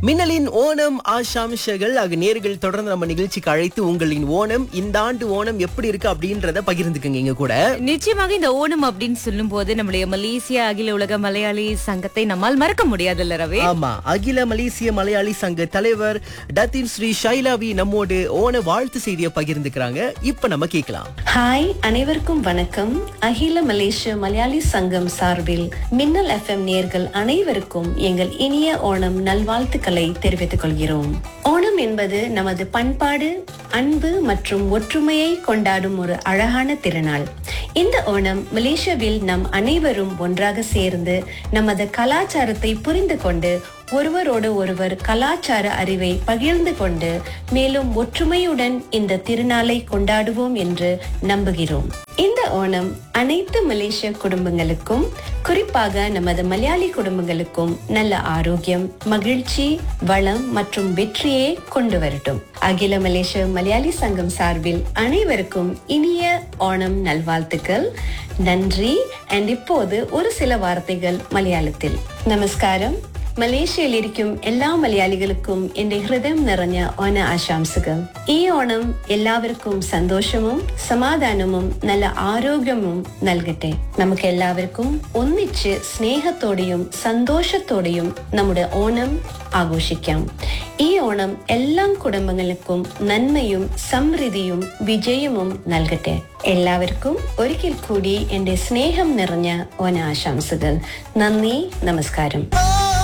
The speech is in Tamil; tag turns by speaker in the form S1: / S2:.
S1: மின்னலின் ஓணம் ஆசாம்சங்கள் நேர்கள் தொடர்ந்து நம்ம நிகழ்ச்சிக்கு அழைத்து உங்களின் ஓணம் இந்த ஆண்டு ஓணம் எப்படி இருக்கு அப்படின்றத பகிர்ந்துக்குங்க இங்க கூட.
S2: நிச்சயமாக இந்த ஓணம் அப்படின்னு சொல்லும் போது நம்முடைய மலேசிய அகில உலக மலையாளி சங்கத்தை நம்மால் மறக்க முடியாதுல்ல ரவி?
S1: ஆமா, அகில மலேசிய மலையாளி சங்க தலைவர் டத்தின் ஸ்ரீ ஷைலாவி நம்மோடு ஓண வாழ்த்து செய்தியை பகிர்ந்துக்கிறாங்க. இப்ப நம்ம கேட்கலாம்.
S3: ஹாய், அனைவருக்கும் வணக்கம். அகில மலேசிய மலையாளி சங்கம் சார்பில் மின்னல் எஃப்எம் நேயர்கள் அனைவருக்கும் எங்கள் இனிய ஓணம் நல்வாழ்த்துக்களை தெரிவித்துக் கொள்கிறோம். ஓணம் என்பது நமது பண்பாடு, அன்பு மற்றும் ஒற்றுமையை கொண்டாடும் ஒரு அழகான திருநாள். இந்த ஓணம் மலேசியாவில் நம் அனைவரும் ஒன்றாக சேர்ந்து நமது கலாச்சாரத்தை புரிந்து கொண்டு ஒருவரோடு ஒருவர் கலாச்சார அறிவை பகிர்ந்து கொண்டு மேலும் ஒற்றுமையுடன் இந்த திருநாளை கொண்டாடுவோம் என்று நம்புகிறோம். இந்த ஓணம் அனைத்து மலேசிய குடும்பங்களுக்கும், குறிப்பாக நமது மலையாளி குடும்பங்களுக்கும் நல்ல ஆரோக்கியம், மகிழ்ச்சி, வளம் மற்றும் வெற்றியை கொண்டு வரட்டும். அகில மலேசிய மலையாளி சங்கம் சார்பில் அனைவருக்கும் இனிய ஓணம் நல்வாழ்த்துக்கள். நன்றி. அண்ட் இப்போது ஒரு சில வார்த்தைகள் மலையாளத்தில். நமஸ்காரம். മലേഷ്യയിൽ ഇരിക്കും എല്ലാ മലയാളികൾക്കും എന്റെ ഹൃദയം നിറഞ്ഞ ഓണ ആശംസകൾ. ഈ ഓണം എല്ലാവർക്കും സന്തോഷവും സമാധാനവും നല്ല ആരോഗ്യവും നൽകട്ടെ. നമുക്ക് എല്ലാവർക്കും ഒന്നിച്ച് സ്നേഹത്തോടെയും സന്തോഷത്തോടെയും നമ്മുടെ ഓണം ആഘോഷിക്കാം. ഈ ഓണം എല്ലാ കുടുംബങ്ങൾക്കും നന്മയും സമൃദ്ധിയും വിജയവും നൽകട്ടെ. എല്ലാവർക്കും ഒരിക്കൽ കൂടി എന്റെ സ്നേഹം നിറഞ്ഞ ഓണ ആശംസകൾ. നന്ദി, നമസ്കാരം.